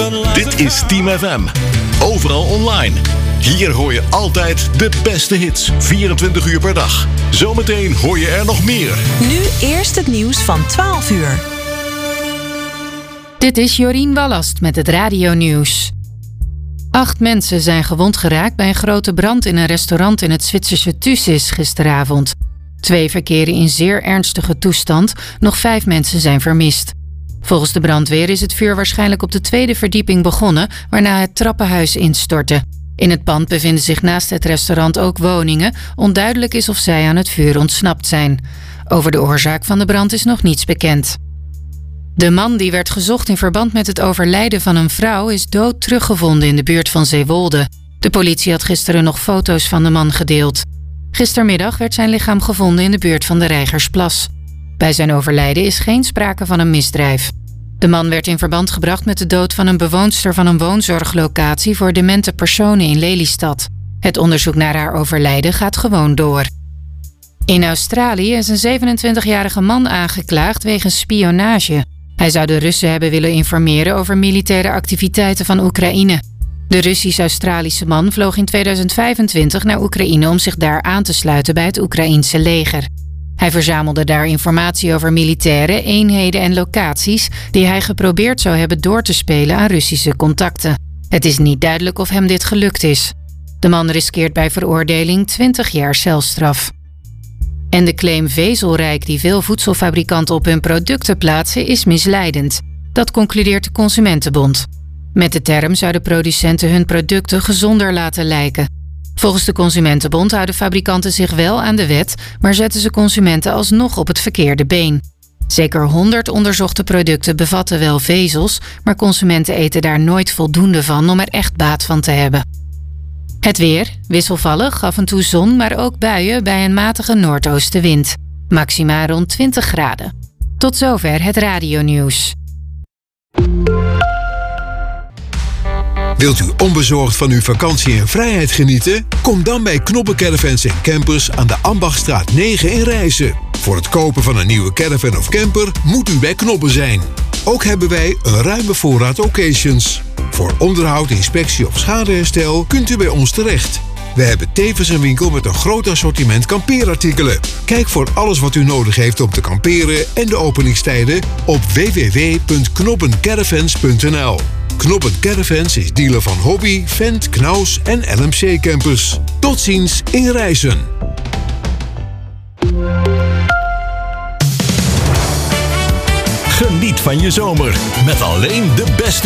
Dit is Team FM. Overal online. Hier hoor je altijd de beste hits. 24 uur per dag. Zometeen hoor je er nog meer. Nu eerst het nieuws van 12 uur. Dit is Jorien Wallast met het radionieuws. 8 mensen zijn gewond geraakt bij een grote brand in een restaurant in het Zwitserse Thusis gisteravond. 2 verkeren in zeer ernstige toestand. Nog 5 mensen zijn vermist. Volgens de brandweer is het vuur waarschijnlijk op de 2e verdieping begonnen, waarna het trappenhuis instortte. In het pand bevinden zich naast het restaurant ook woningen. Onduidelijk is of zij aan het vuur ontsnapt zijn. Over de oorzaak van de brand is nog niets bekend. De man die werd gezocht in verband met het overlijden van een vrouw is dood teruggevonden in de buurt van Zeewolde. De politie had gisteren nog foto's van de man gedeeld. Gistermiddag werd zijn lichaam gevonden in de buurt van de Reigersplas. Bij zijn overlijden is geen sprake van een misdrijf. De man werd in verband gebracht met de dood van een bewoonster van een woonzorglocatie voor demente personen in Lelystad. Het onderzoek naar haar overlijden gaat gewoon door. In Australië is een 27-jarige man aangeklaagd wegens spionage. Hij zou de Russen hebben willen informeren over militaire activiteiten van Oekraïne. De Russisch-Australische man vloog in 2025 naar Oekraïne om zich daar aan te sluiten bij het Oekraïense leger. Hij verzamelde daar informatie over militairen, eenheden en locaties die hij geprobeerd zou hebben door te spelen aan Russische contacten. Het is niet duidelijk of hem dit gelukt is. De man riskeert bij veroordeling 20 jaar celstraf. En de claim vezelrijk die veel voedselfabrikanten op hun producten plaatsen is misleidend. Dat concludeert de Consumentenbond. Met de term zouden producenten hun producten gezonder laten lijken. Volgens de Consumentenbond houden fabrikanten zich wel aan de wet, maar zetten ze consumenten alsnog op het verkeerde been. Zeker 100 onderzochte producten bevatten wel vezels, maar consumenten eten daar nooit voldoende van om er echt baat van te hebben. Het weer, wisselvallig, af en toe zon, maar ook buien bij een matige noordoostenwind. Maxima rond 20 graden. Tot zover het radionieuws. Wilt u onbezorgd van uw vakantie en vrijheid genieten? Kom dan bij Knoppen Caravans & Campers aan de Ambachtstraat 9 in Rijssen. Voor het kopen van een nieuwe caravan of camper moet u bij Knoppen zijn. Ook hebben wij een ruime voorraad occasions. Voor onderhoud, inspectie of schadeherstel kunt u bij ons terecht. We hebben tevens een winkel met een groot assortiment kampeerartikelen. Kijk voor alles wat u nodig heeft om te kamperen en de openingstijden op www.knoppencaravans.nl. Knoppen Caravans is dealer van Hobby, Fendt, Knaus en LMC Campers. Tot ziens in Rijssen. Geniet van je zomer met alleen de beste